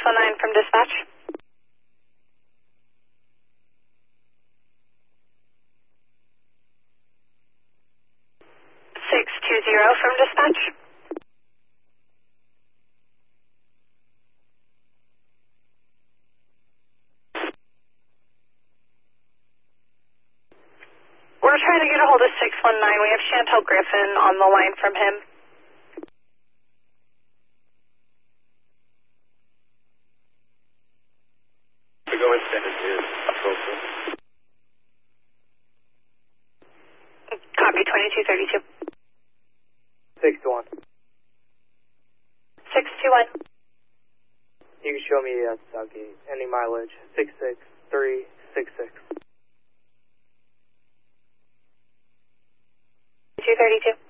619 from dispatch. 620 from dispatch. We're trying to get a hold of 619. We have Chantel Griffin on the line from him. To go instead is appropriate. Copy 2232. 621. 621. You can show me Southgate. Any mileage? 66366. 232.